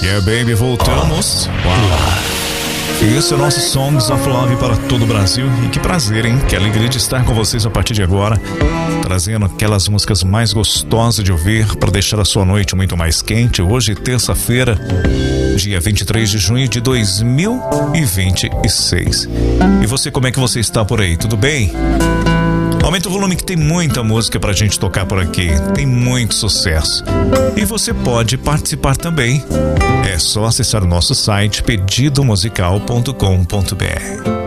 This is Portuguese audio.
Yeah, baby, voltamos. Uau. Isso é nosso Songs of Love para todo o Brasil. E que prazer, hein? Que alegria de estar com vocês a partir de agora, trazendo aquelas músicas mais gostosas de ouvir para deixar a sua noite muito mais quente. Hoje, terça-feira, dia 23 de junho de 2026. E você, como é que você está por aí? Tudo bem? Aumenta o volume que tem muita música pra gente tocar por aqui. Tem muito sucesso. E você pode participar também. É só acessar o nosso site pedidomusical.com.br.